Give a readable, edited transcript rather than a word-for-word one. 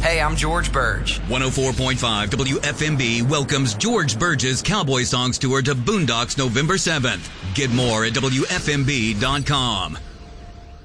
Hey, I'm George Burge. 104.5 WFMB welcomes George Burge's Cowboy Songs Tour to Boondocks November 7th. Get more at WFMB.com.